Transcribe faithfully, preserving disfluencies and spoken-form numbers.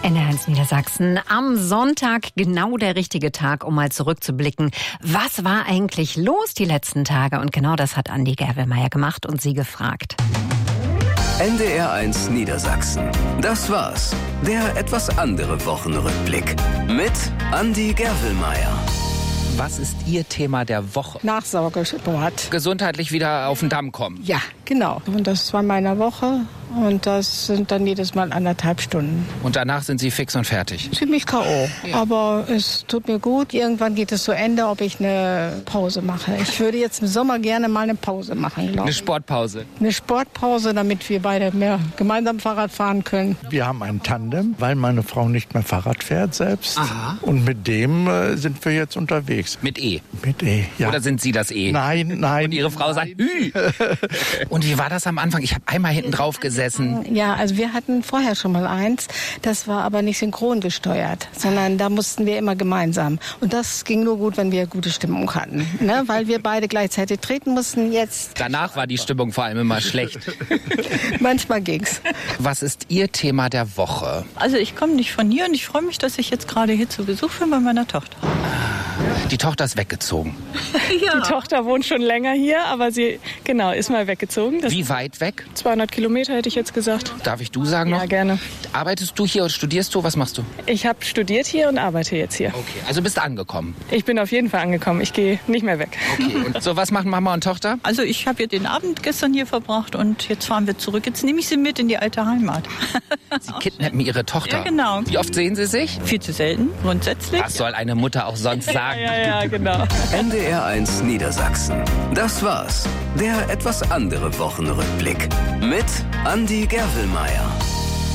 N D R eins Niedersachsen. Am Sonntag genau der richtige Tag, um mal zurückzublicken. Was war eigentlich los die letzten Tage? Und genau das hat Andi Gerwelmeier gemacht und Sie gefragt. N D R eins Niedersachsen. Das war's. Der etwas andere Wochenrückblick. Mit Andi Gerwelmeier. Was ist Ihr Thema der Woche? Nachsorgesport. Gesundheitlich wieder auf den Damm kommen. Ja, genau. Und das war meiner Woche. Und das sind dann jedes Mal anderthalb Stunden. Und danach sind Sie fix und fertig? Ziemlich K O. Ja. Aber es tut mir gut. Irgendwann geht es zu Ende, ob ich eine Pause mache. Ich würde jetzt im Sommer gerne mal eine Pause machen, glaube Eine ich. Sportpause. Eine Sportpause, damit wir beide mehr gemeinsam Fahrrad fahren können. Wir haben ein Tandem, weil meine Frau nicht mehr Fahrrad fährt selbst. Aha. Und mit dem äh, sind wir jetzt unterwegs. Mit E? Mit E, ja. Oder sind Sie das E? Nein, nein. Und Ihre Frau sagt Ü. Und wie war das am Anfang? Ich habe einmal hinten drauf gesessen. Ja, also wir hatten vorher schon mal eins. Das war aber nicht synchron gesteuert, sondern da mussten wir immer gemeinsam. Und das ging nur gut, wenn wir gute Stimmung hatten, ne? Weil wir beide gleichzeitig treten mussten. Jetzt Danach war die Stimmung vor allem immer schlecht. manchmal ging's. Was ist Ihr Thema der Woche? Also ich komme nicht von hier und ich freue mich, dass ich jetzt gerade hier zu Besuch bin bei meiner Tochter. Die Tochter ist weggezogen. Ja. Die Tochter wohnt schon länger hier, aber sie, genau, ist mal weggezogen. Das Wie weit weg? zweihundert Kilometer hätte ich jetzt gesagt. Darf ich du sagen noch? Ja, gerne. Arbeitest du hier oder studierst du? Was machst du? Ich habe studiert hier und arbeite jetzt hier. Okay, also bist angekommen. Ich bin auf jeden Fall angekommen. Ich gehe nicht mehr weg. Okay, und so was machen Mama und Tochter? Also ich habe ja den Abend gestern hier verbracht und jetzt fahren wir zurück. Jetzt nehme ich sie mit in die alte Heimat. Sie kidnappen ihre Tochter. Ja, genau. Wie oft sehen Sie sich? Viel zu selten, grundsätzlich. Was soll eine Mutter auch sonst sagen? Ja, ja, genau. N D R eins Niedersachsen. Das war's. Der etwas andere Wochenrückblick. Mit Andi Gerwelmeier.